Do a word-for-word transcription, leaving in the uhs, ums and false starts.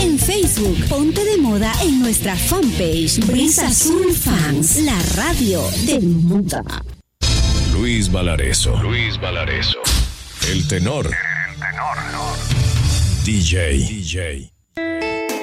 En Facebook, ponte de moda en nuestra fanpage Brisa Azul Fans, la radio de moda. Luis Valareso. Luis Valareso. El tenor. El tenor. D J. D J.